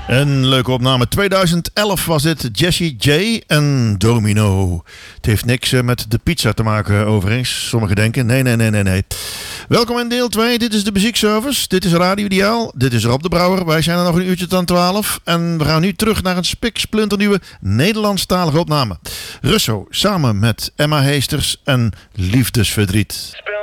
Een leuke opname. 2011 was dit. Jessie J en Domino. Het heeft niks met de pizza te maken overigens. Sommigen denken, nee. Welkom in deel 2. Dit is de muziekservice. Dit is Radio Ideaal. Dit is Rob de Brouwer. Wij zijn er nog een uurtje tot 12. En we gaan nu terug naar een spiksplinternieuwe Nederlandstalige opname. Russo samen met Emma Heesters en Liefdesverdriet.